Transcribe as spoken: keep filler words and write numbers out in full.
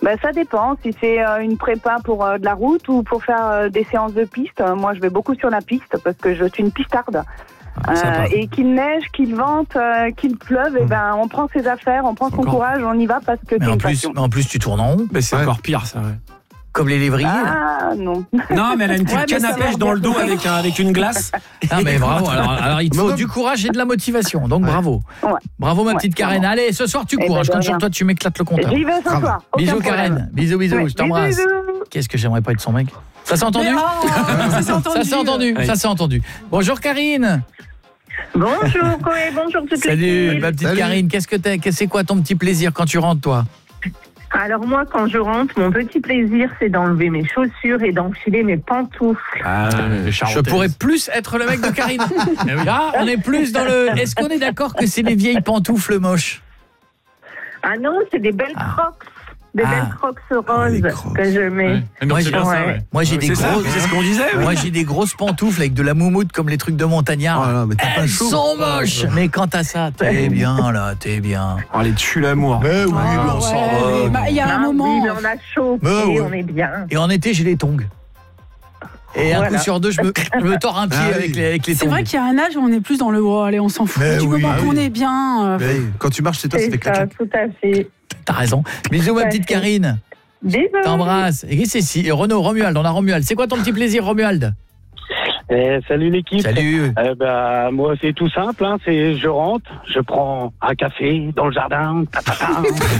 Bah, ça dépend, si c'est euh, une prépa pour euh, de la route ou pour faire euh, des séances de piste. Euh, moi, je vais beaucoup sur la piste parce que je suis une pistarde. Ah, euh, et qu'il neige, qu'il vente, euh, qu'il pleuve, mmh. et ben on prend ses affaires, on prend son encore. courage, on y va parce que Mais c'est en une plus, passion. mais en plus, tu tournes en rond. Mais c'est Ouais. encore pire, ça. Ouais. Comme les lévriers. Ah non. Non, mais elle a une petite Ouais, mais canne à ça pêche va dans le dos bien. avec, un, avec une glace. Ah mais bravo, alors, alors il te faut Non, du courage et de la motivation, donc Ouais. bravo. Ouais. Bravo ma Ouais, petite Karen. vraiment. Allez, ce soir tu Eh cours, ben, hein, je de compte sur rien. toi, tu m'éclates le compteur. J'y vais ce Bravo. soir. aucun Bisous problème. Karen, bisous bisous, Ouais. je t'embrasse. Bisous, Qu'est-ce que j'aimerais pas être son mec. Ça s'est entendu? Mais, oh, ça s'est entendu. Ça s'est entendu, Oui. ça s'est entendu. Bonjour Karine. Bonjour Coé, bonjour toute Salut l'équipe. ma petite Salut. Karine, qu'est-ce que t'es, qu'est- c'est quoi ton petit plaisir quand tu rentres toi? Alors moi, quand je rentre, mon petit plaisir, c'est d'enlever mes chaussures et d'enfiler mes pantoufles. Ah, Je pourrais plus être le mec de Karine. Là, on est plus dans le. Est-ce qu'on est d'accord que c'est les vieilles pantoufles moches? Ah non, c'est des belles Ah. crocs, des Ah. belles crocs Ah, les roses Crocs. que je mets. Ouais. Non, Moi, c'est j'ai- bien ça, ouais. ouais. Moi j'ai des C'est ça, grosses. c'est ce qu'on disait. oui. Moi j'ai des grosses pantoufles avec de la moumoute comme les trucs de montagnard. Oh là là, mais t'as pas Elles chaud. sont moches. Mais quant à ça, t'es bien là, t'es bien. Oh, les tue l'amour. Mais oui, Ah, mais on s'en ouais, va. mais bah, il y a un Ah, moment. oui, mais on a chaud, Bah et ouais. on est bien. Et en été, j'ai les tongs. Et un Voilà. coup sur deux, je me, je me tords un pied Ah oui. avec les, avec les C'est tongs. vrai qu'il y a un âge où on est plus dans le oh, allez, on s'en fout. Mais Tu veux oui, pas ah qu'on oui. est bien. euh, Mais quand tu marches chez toi, ça fait C'est ça, clac. tout à fait. T'as raison. Bisous ma petite Karine. Bisous. T'embrasse. Et c'est si et Renaud, Romuald, on a Romuald. C'est quoi ton petit plaisir Romuald? Eh, salut l'équipe. Salut. Eh ben, moi, c'est tout simple. Hein, c'est je rentre, je prends un café dans le jardin. Ta, ta, ta.